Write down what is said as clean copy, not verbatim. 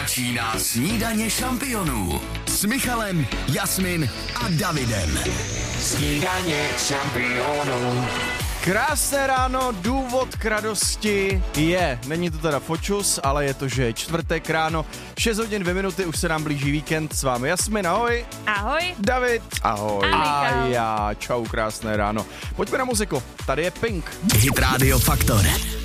Začíná snídaně šampionů s Michalem, Jasmin a Davidem. Snídaně šampionů. Krásné ráno, důvod k radosti je, není to teda fočus, ale je to, že je čtvrtek ráno, 6 hodin 2 minuty, už se nám blíží víkend, s vámi Jasmin, ahoj. Ahoj. David. Ahoj. A já, čau, krásné ráno. Pojďme na muziku, tady je Pink. Hit Radio Faktor.